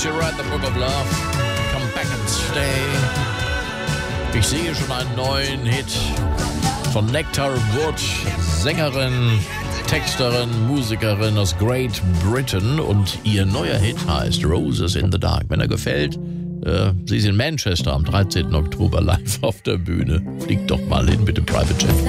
She read the book of love. Come back and stay. Ich sehe schon einen neuen Hit von Nectar Wood, Sängerin, Texterin, Musikerin aus Great Britain, und ihr neuer Hit heißt Roses in the Dark. Wenn er gefällt, sie ist in Manchester am 13. Oktober live auf der Bühne. Fliegt doch mal hin mit dem Private Jet.